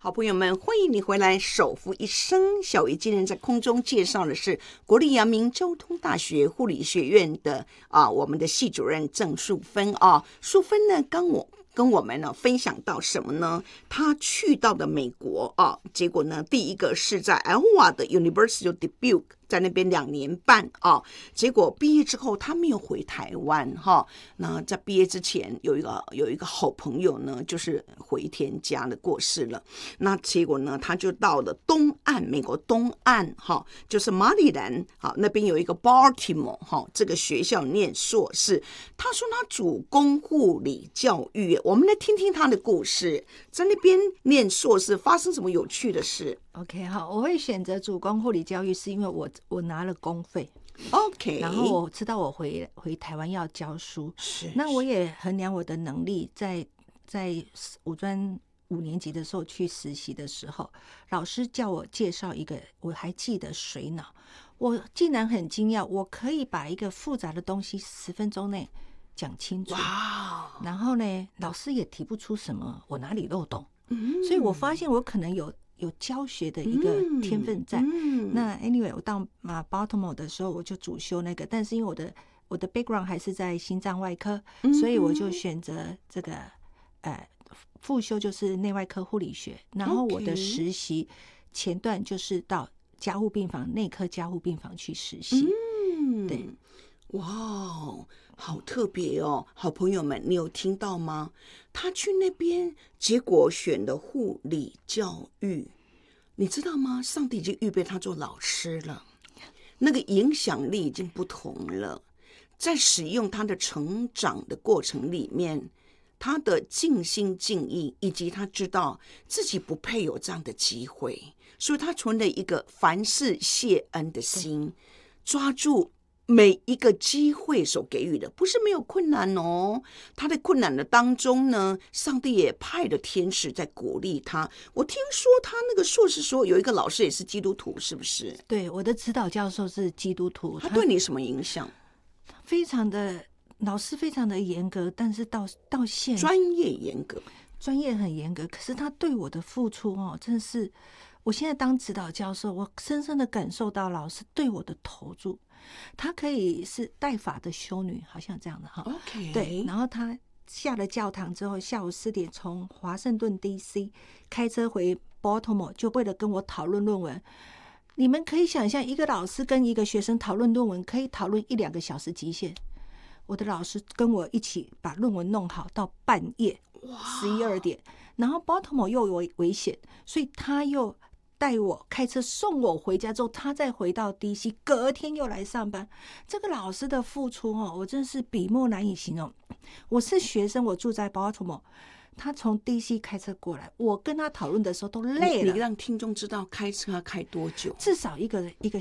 好朋友们，欢迎你回来。守护一生，小鱼今天在空中介绍的是国立阳明交通大学护理学院的我们的系主任郑淑芬淑芬呢，跟我们呢分享到什么呢？他去到的美国结果呢，第一个是在 Iowa 的 University of Dubuque， 在那边2年半结果毕业之后他没有回台湾那在毕业之前有一个好朋友呢，就是回天家的过世了。那结果呢，他就到了东岸，美国东岸就是马里兰那边有一个 Baltimore 这个学校念硕士。他说他主攻护理教育，我们来听听他的故事，在那边念硕士发生什么有趣的事。 OK， 好，我会选择主攻护理教育，是因为我拿了公费 ，OK， 然后我知道我回台湾要教书，那我也衡量我的能力，在五专5年级的时候去实习的时候，老师叫我介绍一个，我还记得水脑，我竟然很惊讶，我可以把一个复杂的东西10分钟内讲清楚，然后呢，老师也提不出什么我哪里漏洞，所以我发现我可能有教学的一个天分在。那 anyway， 我到Baltimore 的时候，我就主修那个，但是因为我的 background 还是在心脏外科，所以我就选择这个副修就是内外科护理学，然后我的实习前段就是到加护病房、内科加护病房去实习。对， 哇，好特别哦！好朋友们，你有听到吗？他去那边，结果选的护理教育，你知道吗？上帝已经预备他做老师了，那个影响力已经不同了。在使用他的成长的过程里面，他的尽心尽意，以及他知道自己不配有这样的机会，所以他存了一个凡事谢恩的心，抓住每一个机会所给予的，不是没有困难哦。他在困难的当中呢，上帝也派了天使在鼓励他。我听说他那个硕士说有一个老师也是基督徒，是不是？ 对，我的指导教授是基督徒。 他对你什么影响？ 老师非常的严格，但是到现在专业严格， 专业很严格，可是他对我的付出真的是，我现在当指导教授，我深深的感受到老师对我的投注。她可以是带法的修女，好像这样的 OK， 对，然后她下了教堂之后，下午4点从华盛顿 DC 开车回 Baltimore， 就为了跟我讨论论文。你们可以想象，一个老师跟一个学生讨论论文，可以讨论1-2个小时极限。我的老师跟我一起把论文弄好到半夜11-12点，然后 Baltimore 又有危险，所以他又带我开车送我回家之后，他再回到 DC， 隔天又来上班。这个老师的付出我真是笔墨难以形容。我是学生，我住在 Baltimore， 他从 DC 开车过来，我跟他讨论的时候都累了。 你让听众知道开车要开多久？ 至少一个